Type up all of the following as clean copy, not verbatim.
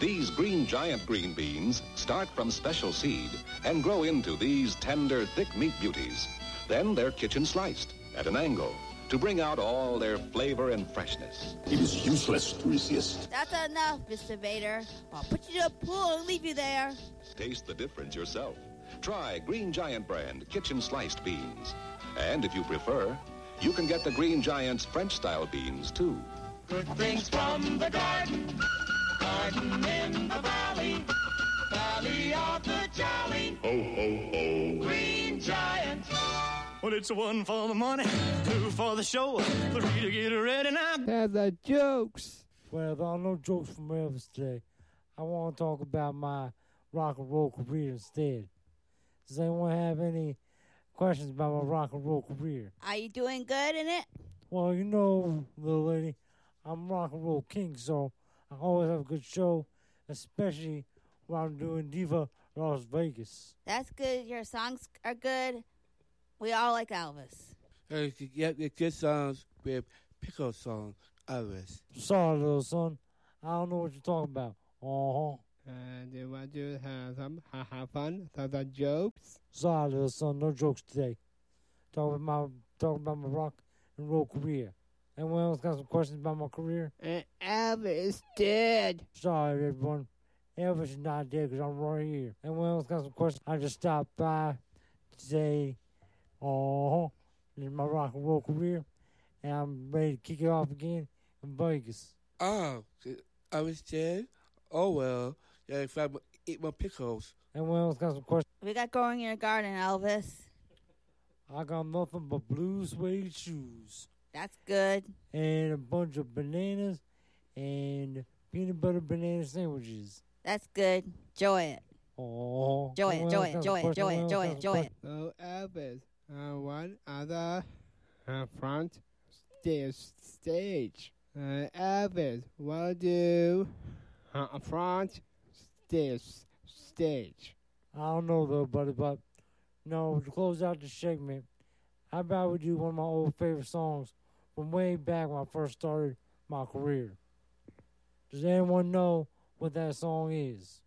These Green Giant green beans start from special seed and grow into these tender, thick meat beauties. Then they're kitchen sliced at an angle to bring out all their flavor and freshness. It is useless to resist. That's enough, Mr. Vader. I'll put you in a pool and leave you there. Taste the difference yourself. Try Green Giant brand kitchen sliced beans. And if you prefer, you can get the Green Giant's French-style beans, too. Good things from the garden, garden in the valley, valley of the jolly. Ho, ho, ho. Green Giant. Well, it's one for the money, two for the show, three to get ready now. That's the jokes. Well, there are no jokes from Elvis today. I want to talk about my rock and roll career instead. Does anyone have any questions about my rock and roll career? Are you doing good in it? Well, you know, little lady, I'm rock and roll king, so I always have a good show, especially when I'm doing Diva Las Vegas. That's good. Your songs are good. We all like Elvis. Yeah, good songs with pickle song, Elvis. Sorry, little son. I don't know what you're talking about. Uh-huh. Do you want to have fun? Some jokes? Sorry, little son. No jokes today. Talking about my rock and roll career. Anyone else got some questions about my career? Elvis dead. Sorry, everyone. Elvis is not dead because I'm right here. Anyone else got some questions? I just stopped by to say, this is my rock and roll career, and I'm ready to kick it off again in Vegas. Oh, I was dead? Oh, well, yeah, if I eat my pickles. Anyone else got some questions? We got growing in your garden, Elvis. I got nothing but blue suede shoes. That's good. And a bunch of bananas and peanut butter banana sandwiches. That's good. Enjoy it. Oh, enjoy it. So, Elvis, one other front stage. Elvis, what do front stage? I don't know though, buddy, but no, to close out the segment, how about we do one of my old favorite songs from way back when I first started my career? Does anyone know what that song is?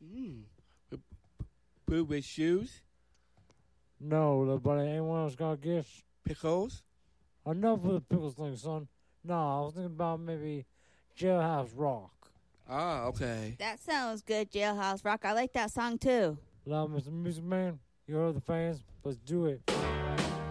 Blue with shoes? No, little buddy. Anyone else got a guess? Pickles? Enough with the pickles thing, son. No, I was thinking about maybe Jailhouse Rock. Ah, okay. That sounds good, Jailhouse Rock. I like that song, too. Love Mr. Music Man. You heard the fans. Let's do it.